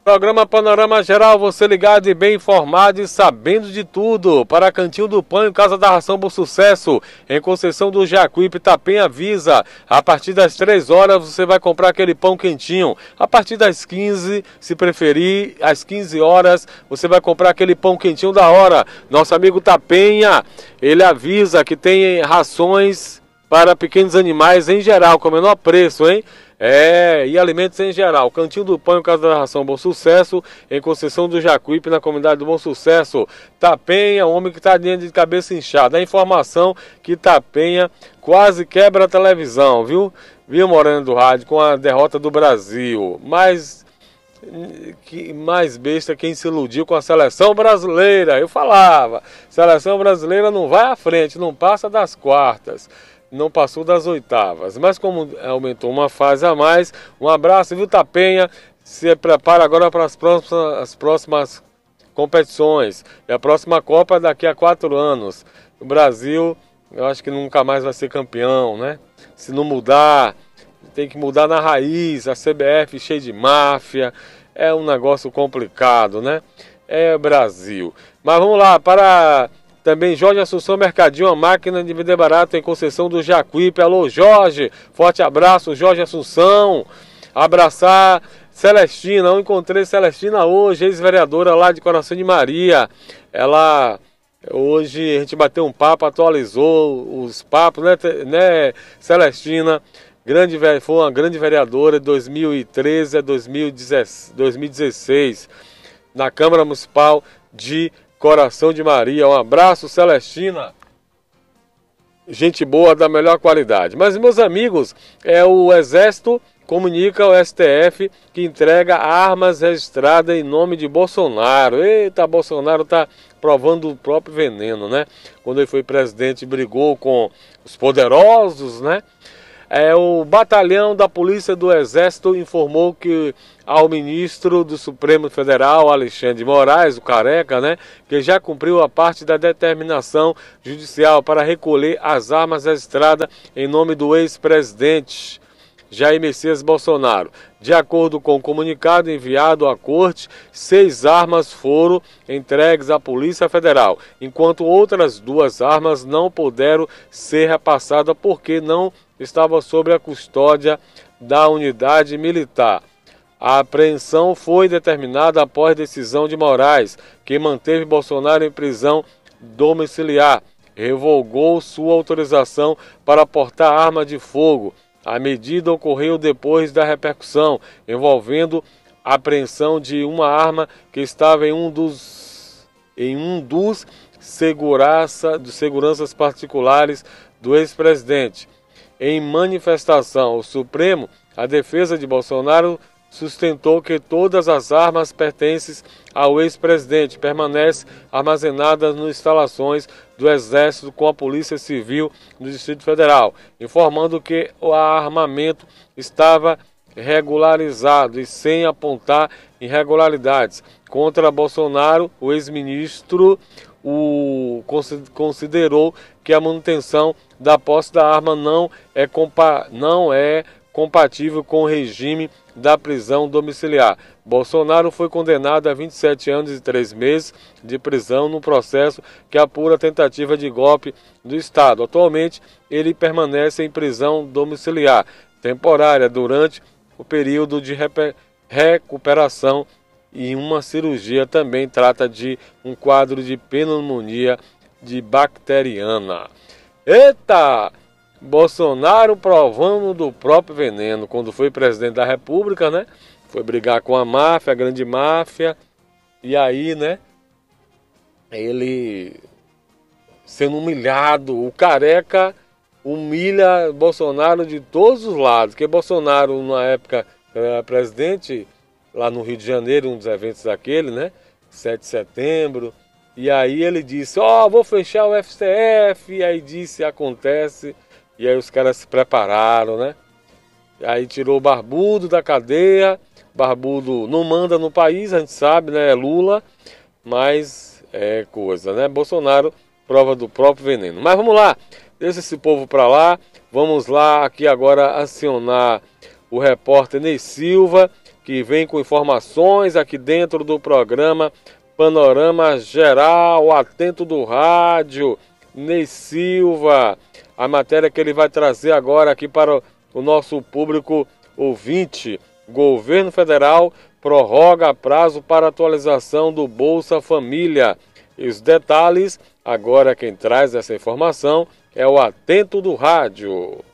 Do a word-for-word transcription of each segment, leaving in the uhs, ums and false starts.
Programa Panorama Geral, você ligado e bem informado e sabendo de tudo. Para Cantinho do Pão e Casa da Ração Bom Sucesso, em Conceição do Jacuípe, Itapema avisa. A partir das três horas você vai comprar aquele pão quentinho. A partir das quinze, se preferir, às quinze horas, você vai comprar aquele pão quentinho da hora. Nosso amigo Tapenha, ele avisa que tem rações para pequenos animais em geral, com o menor preço, hein? É, e alimentos em geral. Cantinho do Pão e Casa da Ração Bom Sucesso, em Conceição do Jacuípe, na comunidade do Bom Sucesso. Tapenha, um homem que está dentro de cabeça inchada. A informação que Tapenha quase quebra a televisão, viu? Viu, Moreno do Rádio, com a derrota do Brasil. Mas que mais besta quem se iludiu com a seleção brasileira. Eu falava, seleção brasileira não vai à frente, não passa das quartas. Não passou das oitavas, mas como aumentou uma fase a mais, um abraço, viu, Tapenha? Se prepara agora para as próximas, as próximas competições. E a próxima Copa é daqui a quatro anos. O Brasil, eu acho que nunca mais vai ser campeão, né? Se não mudar, tem que mudar na raiz. A C B F cheia de máfia, é um negócio complicado, né? É Brasil. Mas vamos lá, para... Também Jorge Assunção Mercadinho, a máquina de vender barato em Conceição do Jacuípe. Alô, Jorge, forte abraço, Jorge Assunção. Abraçar Celestina, eu encontrei Celestina hoje, ex-vereadora lá de Coração de Maria. Ela, hoje a gente bateu um papo, atualizou os papos, né, né Celestina? Grande, foi uma grande vereadora de dois mil e treze a dois mil e dezesseis, na Câmara Municipal de Coração de Maria. Um abraço, Celestina. Gente boa da melhor qualidade. Mas, meus amigos, é o Exército comunica ao S T F que entrega armas registradas em nome de Bolsonaro. Eita, Bolsonaro tá provando o próprio veneno, né? Quando ele foi presidente, brigou com os poderosos, né? É, o batalhão da Polícia do Exército informou que ao ministro do Supremo Federal, Alexandre de Moraes, o careca, né, que já cumpriu a parte da determinação judicial para recolher as armas registradas em nome do ex-presidente Jair Messias Bolsonaro. De acordo com o comunicado enviado à corte, seis armas foram entregues à Polícia Federal, enquanto outras duas armas não puderam ser repassadas porque não estavam sob a custódia da unidade militar. A apreensão foi determinada após decisão de Moraes, que manteve Bolsonaro em prisão domiciliar, revogou sua autorização para portar arma de fogo. A medida ocorreu depois da repercussão envolvendo a apreensão de uma arma que estava em um dos, em um dos segurança, de seguranças particulares do ex-presidente. Em manifestação ao Supremo, a defesa de Bolsonaro sustentou que todas as armas pertencem ao ex-presidente permanecem armazenadas nas instalações do Exército com a Polícia Civil do Distrito Federal, informando que o armamento estava regularizado e sem apontar irregularidades. Contra Bolsonaro, o ex-ministro o considerou que a manutenção da posse da arma não é, compa não é compatível com o regime da prisão domiciliar. Bolsonaro foi condenado a vinte e sete anos e três meses de prisão no processo que apura a tentativa de golpe do Estado. Atualmente, ele permanece em prisão domiciliar temporária durante o período de recuperação e uma cirurgia. Também trata de um quadro de pneumonia de bacteriana. Eita! Bolsonaro provando do próprio veneno. Quando foi presidente da República, né? Foi brigar com a máfia, a grande máfia. E aí, né? Ele sendo humilhado. O careca humilha Bolsonaro de todos os lados. Porque Bolsonaro, na época, era presidente lá no Rio de Janeiro, um dos eventos daquele, né? sete de setembro. E aí ele disse, ó, oh, vou fechar o S T F. E aí disse, acontece. E aí os caras se prepararam, né? Aí tirou o Barbudo da cadeia. Barbudo não manda no país, a gente sabe, né? É Lula, mas é coisa, né? Bolsonaro, prova do próprio veneno. Mas vamos lá, deixa esse povo pra lá. Vamos lá aqui agora acionar o repórter Ney Silva, que vem com informações aqui dentro do programa Panorama Geral, atento do rádio, Ney Silva. A matéria que ele vai trazer agora aqui para o nosso público ouvinte. Governo Federal prorroga prazo para atualização do Bolsa Família. E os detalhes, agora quem traz essa informação é o Atento do Rádio.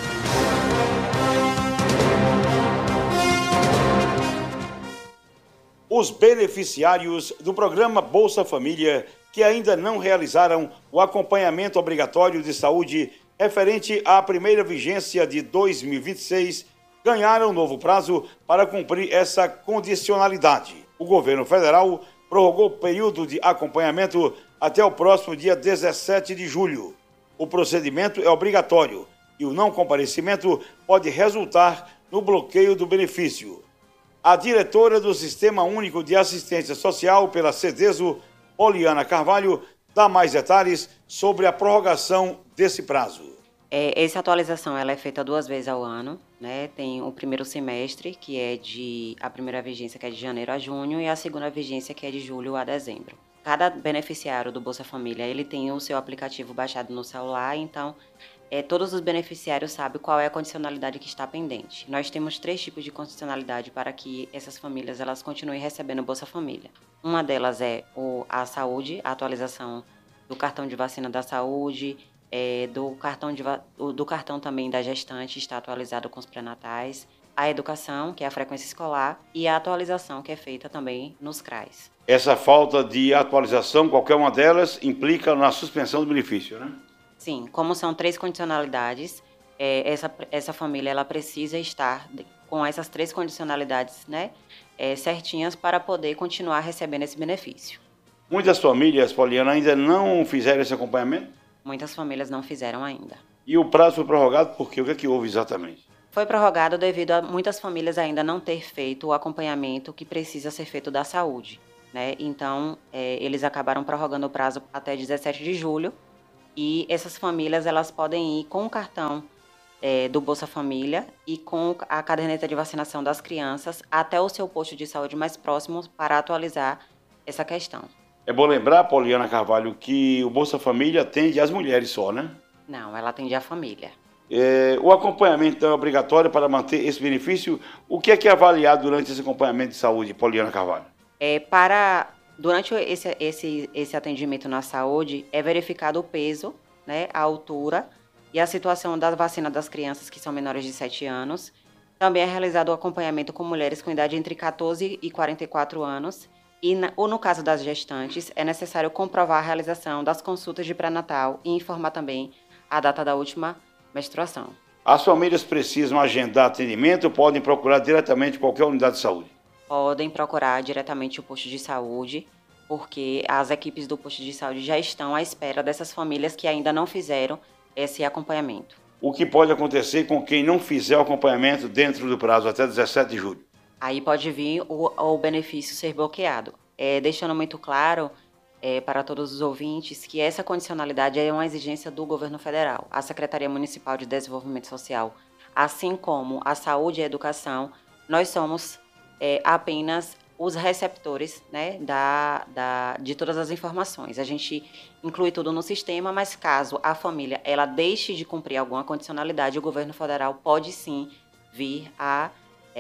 Os beneficiários do programa Bolsa Família que ainda não realizaram o acompanhamento obrigatório de saúde referente à primeira vigência de dois mil e vinte e seis ganharam novo prazo para cumprir essa condicionalidade. O governo federal prorrogou o período de acompanhamento até o próximo dia dezessete de julho. O procedimento é obrigatório e o não comparecimento pode resultar no bloqueio do benefício. A diretora do Sistema Único de Assistência Social pela CEDESO, Poliana Carvalho, dá mais detalhes sobre a prorrogação desse prazo. É, essa atualização ela é feita duas vezes ao ano, né? Tem o primeiro semestre, que é de a primeira vigência, que é de janeiro a junho, e a segunda vigência, que é de julho a dezembro. Cada beneficiário do Bolsa Família ele tem o seu aplicativo baixado no celular, então é, todos os beneficiários sabem qual é a condicionalidade que está pendente. Nós temos três tipos de condicionalidade para que essas famílias elas continuem recebendo o Bolsa Família. Uma delas é o, a saúde, a atualização do cartão de vacina da saúde, é, do, cartão de, do cartão também da gestante, está atualizado com os pré-natais, a educação, que é a frequência escolar, e a atualização, que é feita também nos C R A S. Essa falta de atualização, qualquer uma delas, implica na suspensão do benefício, né? Sim, como são três condicionalidades, é, essa, essa família ela precisa estar com essas três condicionalidades, né, é, certinhas para poder continuar recebendo esse benefício. Muitas famílias, Poliana, ainda não fizeram esse acompanhamento? Muitas famílias não fizeram ainda. E o prazo foi prorrogado por quê? O que é que houve exatamente? Foi prorrogado devido a muitas famílias ainda não ter feito o acompanhamento que precisa ser feito da saúde, né? Então, é, eles acabaram prorrogando o prazo até dezessete de julho, e essas famílias elas podem ir com o cartão é, do Bolsa Família e com a caderneta de vacinação das crianças até o seu posto de saúde mais próximo para atualizar essa questão. É bom lembrar, Poliana Carvalho, que o Bolsa Família atende às mulheres só, né? Não, ela atende a família. É, o acompanhamento é obrigatório para manter esse benefício. O que é que é avaliado durante esse acompanhamento de saúde, Poliana Carvalho? É, para, durante esse, esse, esse atendimento na saúde, é verificado o peso, né, a altura e a situação da vacina das crianças que são menores de sete anos. Também é realizado o acompanhamento com mulheres com idade entre catorze e quarenta e quatro anos. E, na, ou no caso das gestantes, é necessário comprovar a realização das consultas de pré-natal e informar também a data da última menstruação. As famílias precisam agendar atendimento ou podem procurar diretamente qualquer unidade de saúde? Podem procurar diretamente o posto de saúde, porque as equipes do posto de saúde já estão à espera dessas famílias que ainda não fizeram esse acompanhamento. O que pode acontecer com quem não fizer o acompanhamento dentro do prazo, até dezessete de julho? Aí pode vir o, o benefício ser bloqueado. É, deixando muito claro é, para todos os ouvintes que essa condicionalidade é uma exigência do governo federal. A Secretaria Municipal de Desenvolvimento Social, assim como a saúde e a educação, nós somos é, apenas os receptores, né, da, da, de todas as informações. A gente inclui tudo no sistema, mas caso a família ela deixe de cumprir alguma condicionalidade, o governo federal pode sim vir a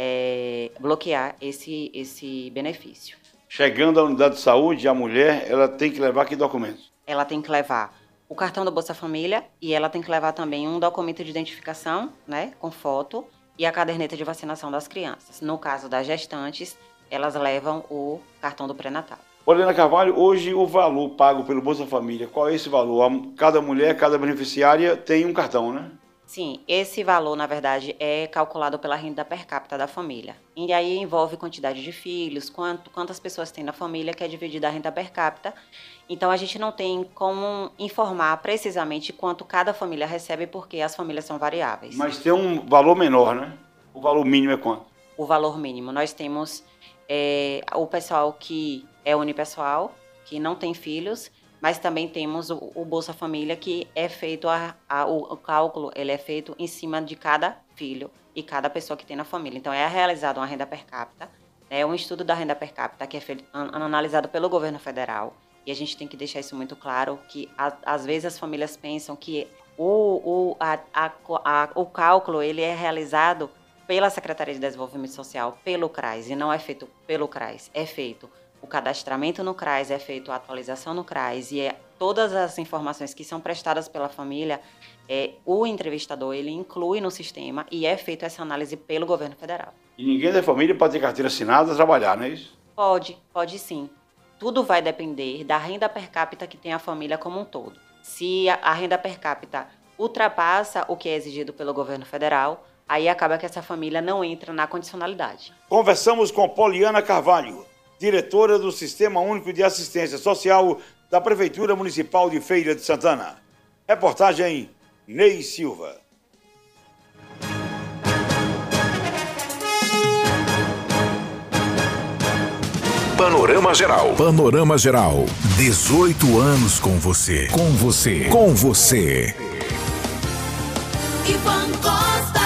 É, bloquear esse, esse benefício. Chegando à unidade de saúde, a mulher ela tem que levar que documentos? Ela tem que levar o cartão do Bolsa Família e ela tem que levar também um documento de identificação, né, com foto, e a caderneta de vacinação das crianças. No caso das gestantes, elas levam o cartão do pré-natal. Poliana Carvalho, hoje o valor pago pelo Bolsa Família, qual é esse valor? Cada mulher, cada beneficiária tem um cartão, né? Sim, esse valor, na verdade, é calculado pela renda per capita da família. E aí envolve quantidade de filhos, quanto, quantas pessoas tem na família, que é dividida a renda per capita. Então, a gente não tem como informar precisamente quanto cada família recebe, porque as famílias são variáveis. Mas tem um valor menor, né? O valor mínimo é quanto? O valor mínimo. Nós temos é, o pessoal que é unipessoal, que não tem filhos, mas também temos o, o Bolsa Família, que é feito, a, a, o, o cálculo ele é feito em cima de cada filho. e cada pessoa que tem na família. Então, é realizada uma renda per capita, é um estudo da renda per capita que é feito, an, analisado pelo governo federal, e a gente tem que deixar isso muito claro, que a, às vezes as famílias pensam que o, o, a, a, a, o cálculo ele é realizado pela Secretaria de Desenvolvimento Social, pelo CRAS, e não é feito pelo CRAS, é feito o cadastramento no CRAS, é feito a atualização no CRAS, e é, todas as informações que são prestadas pela família, é, o entrevistador ele inclui no sistema e é feita essa análise pelo governo federal. E ninguém da família pode ter carteira assinada a trabalhar, não é isso? Pode, pode sim. Tudo vai depender da renda per capita que tem a família como um todo. Se a, a renda per capita ultrapassa o que é exigido pelo governo federal, aí acaba que essa família não entra na condicionalidade. Conversamos com Poliana Carvalho, diretora do Sistema Único de Assistência Social da Prefeitura Municipal de Feira de Santana. Reportagem Ney Silva. Panorama Geral. Panorama Geral. dezoito anos com você. Com você. Com você. Ivan Costa.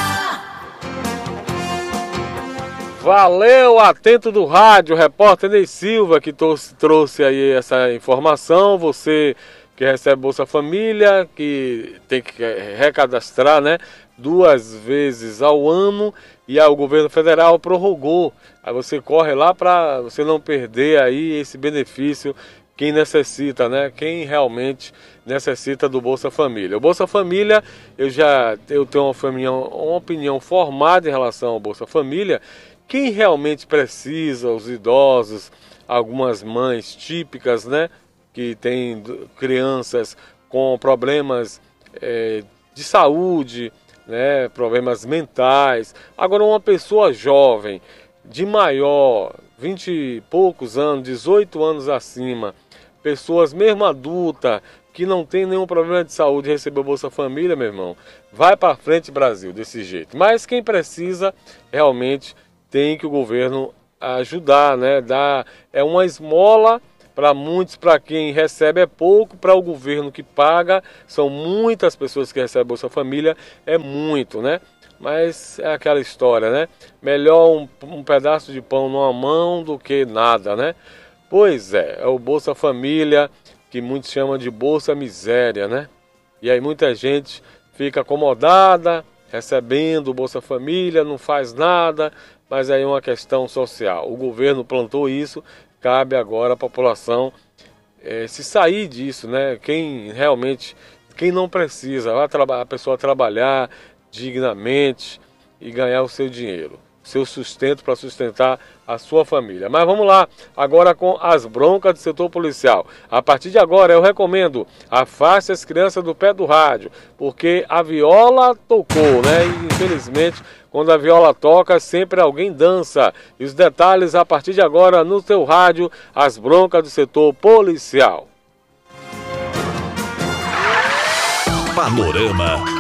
Valeu, atento do rádio, repórter Ney Silva, que trouxe, trouxe aí essa informação. Você que recebe Bolsa Família, que tem que recadastrar, né, duas vezes ao ano, e aí o governo federal prorrogou. Aí você corre lá para você não perder aí esse benefício, quem necessita, né, quem realmente necessita do Bolsa Família. O Bolsa Família, eu já eu tenho uma opinião, uma opinião formada em relação ao Bolsa Família. Quem realmente precisa, os idosos, algumas mães típicas, né, que têm crianças com problemas é, de saúde, né, problemas mentais. Agora, uma pessoa jovem, de maior, vinte e poucos anos, dezoito anos acima, pessoas mesmo adultas, que não tem nenhum problema de saúde, recebeu Bolsa Família, meu irmão, vai para frente, Brasil, desse jeito. Mas quem precisa, realmente, tem que o governo ajudar, né? Dar, é uma esmola para muitos, para quem recebe é pouco, para o governo que paga, são muitas pessoas que recebem Bolsa Família, é muito, né? Mas é aquela história, né? Melhor um, um pedaço de pão numa mão do que nada, né? Pois é, é o Bolsa Família, que muitos chamam de Bolsa Miséria, né? E aí muita gente fica acomodada, recebendo o Bolsa Família, não faz nada, mas aí é uma questão social. O governo plantou isso, cabe agora à população é, se sair disso, né? Quem realmente, quem não precisa, vai a pessoa trabalhar dignamente e ganhar o seu dinheiro, seu sustento para sustentar a sua família. Mas vamos lá, agora com as broncas do setor policial. A partir de agora eu recomendo, afaste as crianças do pé do rádio, porque a viola tocou, né? E infelizmente, quando a viola toca, sempre alguém dança. E os detalhes a partir de agora no seu rádio, as broncas do setor policial. Panorama